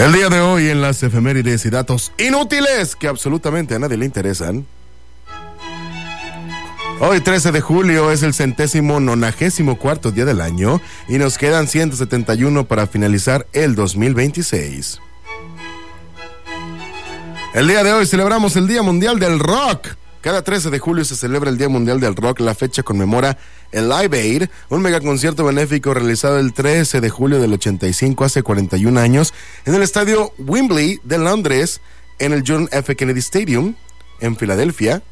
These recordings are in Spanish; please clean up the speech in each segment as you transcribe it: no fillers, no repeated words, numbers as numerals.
El día de hoy en las efemérides y datos inútiles que absolutamente a nadie le interesan. Hoy 13 de julio es el 194º día del año y nos quedan 171 para finalizar el 2026. El día de hoy celebramos el Día Mundial del Rock. Cada 13 de julio se celebra el Día Mundial del Rock. La fecha conmemora el Live Aid, un megaconcierto benéfico realizado el 13 de julio del 85, hace 41 años, en el estadio Wembley de Londres, en el John F. Kennedy Stadium, en Filadelfia.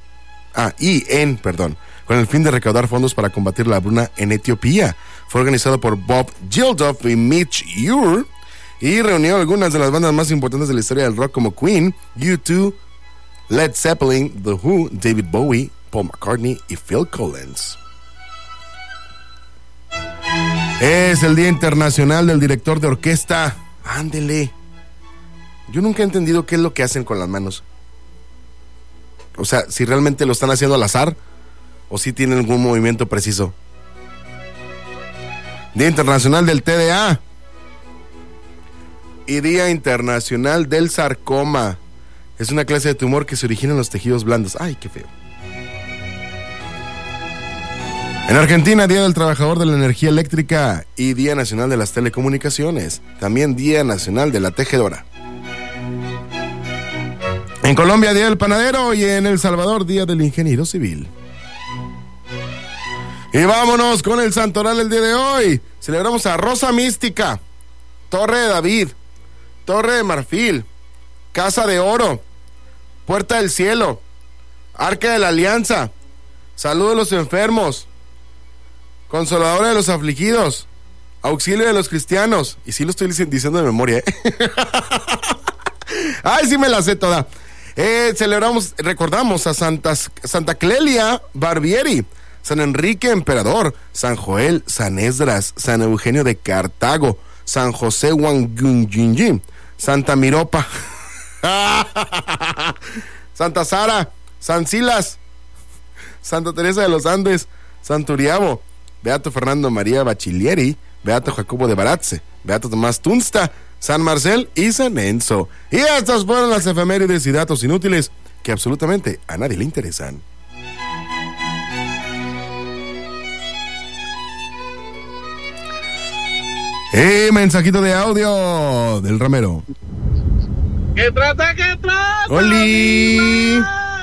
Con el fin de recaudar fondos para combatir la hambruna en Etiopía. Fue organizado por Bob Geldof y Mitch Ure y reunió algunas de las bandas más importantes de la historia del rock como Queen, U2, Led Zeppelin, The Who, David Bowie, Paul McCartney y Phil Collins. Es el Día Internacional del Director de Orquesta. Ándele. Yo nunca he entendido qué es lo que hacen con las manos. O sea, si realmente lo están haciendo al azar o si tienen algún movimiento preciso. Día Internacional del TDA y Día Internacional del Sarcoma. Es una clase de tumor que se origina en los tejidos blandos. ¡Ay, qué feo! En Argentina, Día del Trabajador de la Energía Eléctrica y Día Nacional de las Telecomunicaciones. También Día Nacional de la Tejedora. En Colombia, Día del Panadero, y en El Salvador, Día del Ingeniero Civil. Y vámonos con el santoral el día de hoy. Celebramos a Rosa Mística, Torre de David, Torre de Marfil, Casa de Oro, Puerta del Cielo, Arca de la Alianza, Salud de los Enfermos, Consoladora de los Afligidos, Auxilio de los Cristianos. Y sí lo estoy diciendo de memoria, ¿eh? Ay, sí me la sé toda. Recordamos a Santa Clelia Barbieri, San Enrique Emperador, San Joel, San Esdras, San Eugenio de Cartago, San José Wangunjinji, Santa Miropa, Santa Sara, San Silas, Santa Teresa de los Andes, Santuriabo, Beato Fernando María Bachilieri, Beato Jacobo de Baratze, Beato Tomás Tunsta, San Marcel y San Enzo. Y estas fueron las efemérides y datos inútiles que absolutamente a nadie le interesan. Mensajito de audio del Ramero. ¿Qué trata? ¡Oli!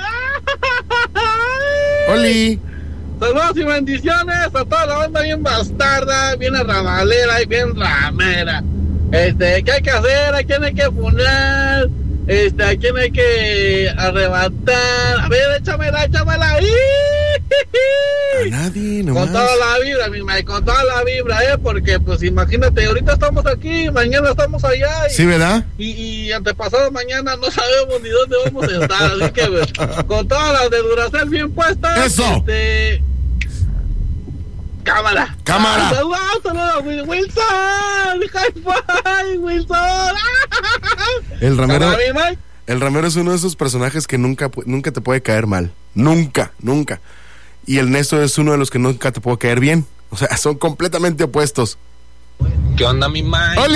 ¡Oli! Saludos y bendiciones a toda la banda bien bastarda, bien arrabalera y bien ramera. ¿Qué hay que hacer? ¿A quién hay que funar? ¿A quién hay que arrebatar? A ver, échamela ahí. A nadie, nomás. Con toda la vibra, mi Mike, con toda la vibra, porque pues imagínate, ahorita estamos aquí, mañana estamos allá. Sí, ¿verdad? Y antepasado mañana no sabemos ni dónde vamos a estar, así que pues, con todas las de Duracell bien puestas. ¡Eso! Cámara. Saludos, Wilson. High five, Wilson. El Ramero es uno de esos personajes que nunca te puede caer mal. Nunca. Y el Néstor es uno de los que nunca te puede caer bien. O sea, son completamente opuestos. ¿Qué onda, mi Mike?